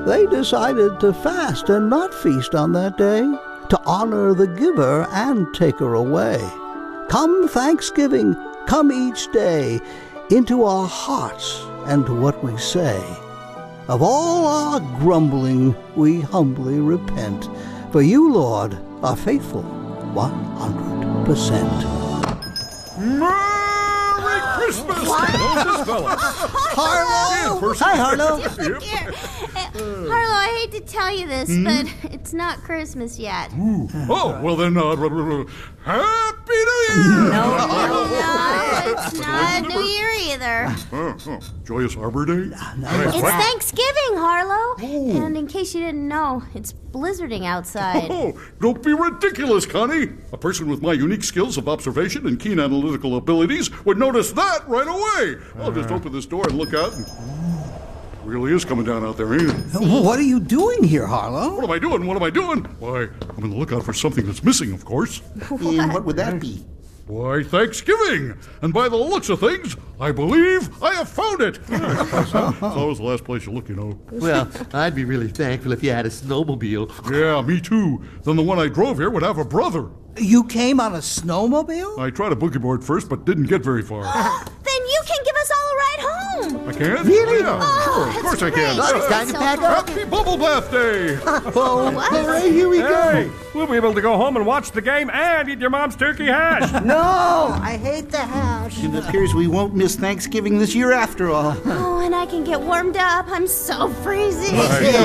they decided to fast and not feast on that day, to honor the giver and taker away. Come Thanksgiving, come each day, into our hearts and to what we say. Of all our grumbling we humbly repent, for you, Lord, are faithful 100%. Merry Christmas! Harlow! Hi, Harlow. Harlow, I hate to tell you this, but it's not Christmas yet. Oh, well then, Happy New Year! No, it's not New Year either. Joyous Arbor Day? It's Thanksgiving, Harlow. And in case you didn't know, it's blizzarding outside. Oh, don't be ridiculous, Connie. A person with my unique skills of observation and keen analytical abilities would notice that right away. I'll just open this door and look out, and it really is coming down out there, ain't it? What are you doing here, Harlow? What am I doing? Why, I'm on the lookout for something that's missing, of course. And what would that be? Why, Thanksgiving! And by the looks of things, I believe I have found it! It's always the last place you look, you know. Well, I'd be really thankful if you had a snowmobile. Yeah, me too. Then the one I drove here would have a brother. You came on a snowmobile? I tried a boogie board first, but didn't get very far. Then you can give us all a ride home. I can? Really? Oh, yeah, sure, of course I can. It's time to pack up. Happy Bubble Bath Day! Hooray, here we Hey, go. we'll be able to go home and watch the game and eat your mom's turkey hash. No, I hate the hash. It appears we won't miss Thanksgiving this year after all. Oh, and I can get warmed up. I'm so freezing.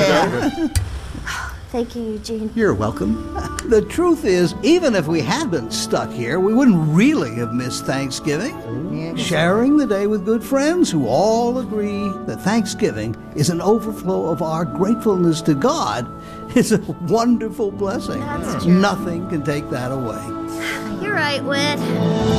Thank you, Eugene. You're welcome. The truth is, even if we had been stuck here, we wouldn't really have missed Thanksgiving. Sharing the day with good friends who all agree that Thanksgiving is an overflow of our gratefulness to God is a wonderful blessing. That's true. Nothing can take that away. You're right, Whit.